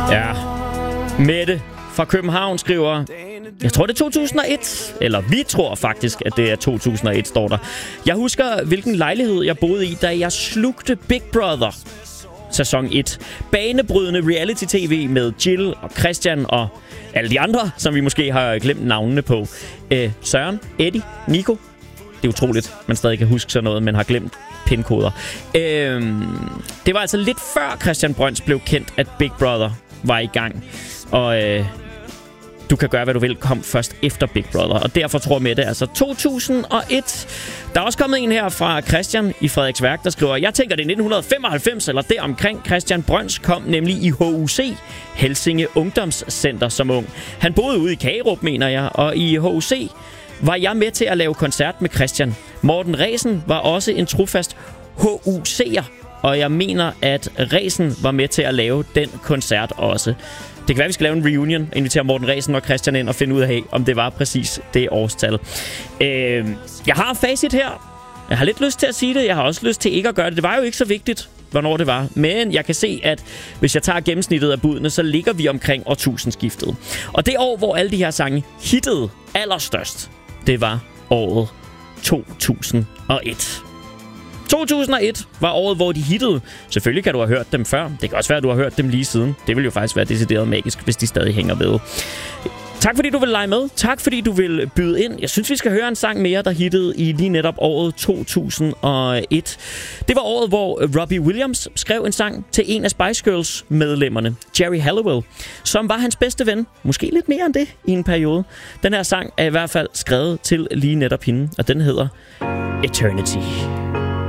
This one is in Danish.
Ja, Mette fra København skriver, jeg tror det er 2001, eller vi tror faktisk, at det er 2001, står der. Jeg husker, hvilken lejlighed jeg boede i, da jeg slugte Big Brother. Sæson 1. Banebrydende reality-tv med Jill og Christian og alle de andre, som vi måske har glemt navnene på. Søren, Eddie, Nico. Det er utroligt, man stadig kan huske sådan noget, men har glemt pindkoder. Det var altså lidt før Christian Brøns blev kendt, at Big Brother var i gang. Og Du kan gøre, hvad du vil, kom først efter Big Brother. Og derfor tror jeg med det, altså 2001. Der er også kommet en her fra Christian i Frederiksværk, der skriver, jeg tænker, det er 1995 eller deromkring. Christian Brøns kom nemlig i HUC, Helsinge Ungdomscenter, som ung. Han boede ude i Kagerup, mener jeg, og i HUC var jeg med til at lave koncert med Christian. Morten Resen var også en trofast HUC'er, og jeg mener, at Resen var med til at lave den koncert også. Det kan være, vi skal lave en reunion, invitere Morten Resen og Christian ind og finde ud af, om det var præcis det årstal. Jeg har facit her. Jeg har lidt lyst til at sige det. Jeg har også lyst til ikke at gøre det. Det var jo ikke så vigtigt, hvornår det var. Men jeg kan se, at hvis jeg tager gennemsnittet af budene, så ligger vi omkring årtusindskiftet. Og det år, hvor alle de her sange hittede allerstørst, det var året 2001. 2001 var året, hvor de hittede. Selvfølgelig kan du have hørt dem før. Det kan også være, at du har hørt dem lige siden. Det vil jo faktisk være decideret magisk, hvis de stadig hænger ved. Tak fordi du vil lege med. Tak fordi du vil byde ind. Jeg synes, vi skal høre en sang mere, der hittede i lige netop året 2001. Det var året, hvor Robbie Williams skrev en sang til en af Spice Girls medlemmerne, Jerry Halliwell, som var hans bedste ven. Måske lidt mere end det i en periode. Den her sang er i hvert fald skrevet til lige netop hende, og den hedder Eternity.